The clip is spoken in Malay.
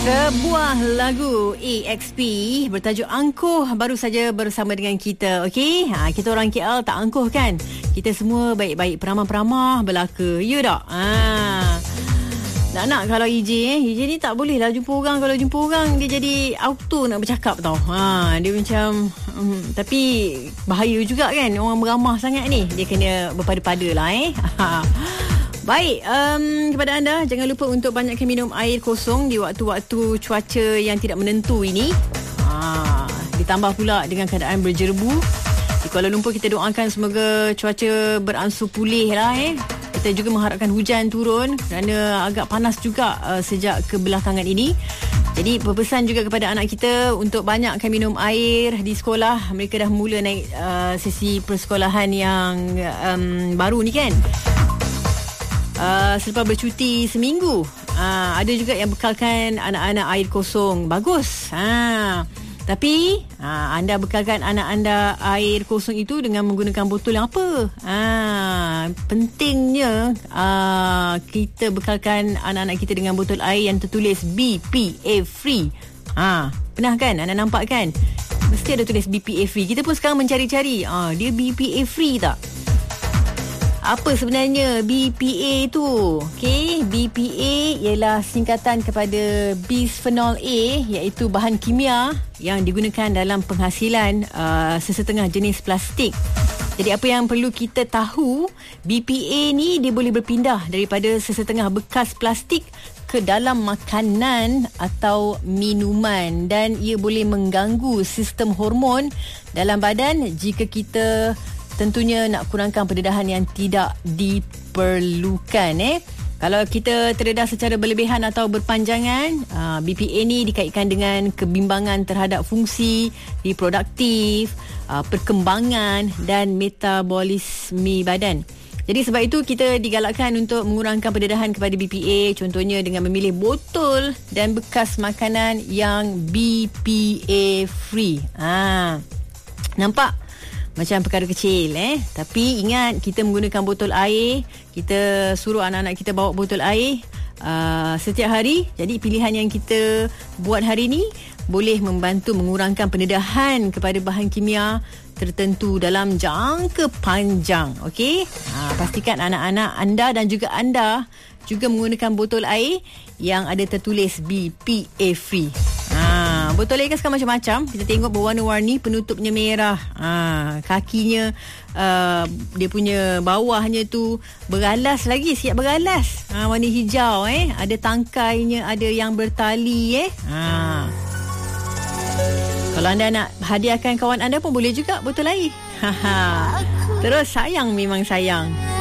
Sebuah lagu EXP bertajuk Angkuh baru saja bersama dengan kita. Okey, kita orang KL tak angkuh kan? Kita semua baik-baik, peramah-peramah belaka. Ya tak? Nak kalau EJ ni tak boleh lah jumpa orang. Kalau jumpa orang dia jadi auto nak bercakap tau. Dia macam tapi bahaya juga kan, orang beramah sangat ni. Dia kena berpada-pada lah Baik, kepada anda, jangan lupa untuk banyakkan minum air kosong di waktu-waktu cuaca yang tidak menentu ini. Ditambah pula dengan keadaan berjerebu. Di Kuala Lumpur kita doakan semoga cuaca beransur pulih lah Kita juga mengharapkan hujan turun kerana agak panas juga sejak kebelakangan ini. Jadi berpesan juga kepada anak kita untuk banyakkan minum air di sekolah. Mereka dah mula naik sesi persekolahan yang baru ni kan. Selepas bercuti seminggu, ada juga yang bekalkan anak-anak air kosong. Bagus. Tapi anda bekalkan anak anda air kosong itu dengan menggunakan botol yang apa? Pentingnya kita bekalkan anak-anak kita dengan botol air yang tertulis BPA free. Pernah kan anda nampak kan? Mesti ada tulis BPA free. Kita pun sekarang mencari-cari, dia BPA free tak? Apa sebenarnya BPA tu? Okey, BPA ialah singkatan kepada bisphenol A, iaitu bahan kimia yang digunakan dalam penghasilan sesetengah jenis plastik. Jadi apa yang perlu kita tahu, BPA ni dia boleh berpindah daripada sesetengah bekas plastik ke dalam makanan atau minuman, dan ia boleh mengganggu sistem hormon dalam badan jika kita tentunya nak kurangkan pendedahan yang tidak diperlukan. Kalau kita terdedah secara berlebihan atau berpanjangan, BPA ni dikaitkan dengan kebimbangan terhadap fungsi reproduktif, perkembangan dan metabolisme badan. Jadi sebab itu kita digalakkan untuk mengurangkan pendedahan kepada BPA, contohnya dengan memilih botol dan bekas makanan yang BPA free. Nampak? Macam perkara kecil tapi ingat, kita menggunakan botol air, kita suruh anak-anak kita bawa botol air setiap hari. Jadi pilihan yang kita buat hari ni boleh membantu mengurangkan pendedahan kepada bahan kimia tertentu dalam jangka panjang. Okey, pastikan anak-anak anda dan juga anda juga menggunakan botol air yang ada tertulis BPA free. Botol air kan sekarang macam-macam. Kita tengok berwarna-warni, penutupnya merah. Kakinya, dia punya bawahnya tu beralas lagi, siap beralas. Warna hijau ada tangkainya, ada yang bertali Kalau anda nak hadiahkan kawan anda pun boleh juga botol air. Terus sayang, memang sayang.